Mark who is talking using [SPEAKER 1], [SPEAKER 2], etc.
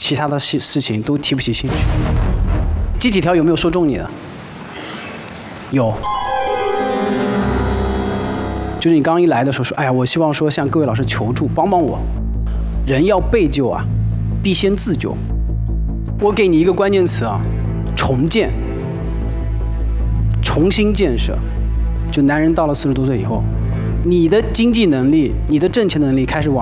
[SPEAKER 1] 其他的事情都提不起兴趣。这几条有没有说中你的？有。就是你刚刚一来的时候说，哎呀，我希望说向各位老师求助，帮帮我。人要被救啊，必先自救。我给你一个关键词啊，重建、重新建设。就男人到了40多岁以后，你的经济能力、你的挣钱能力开始往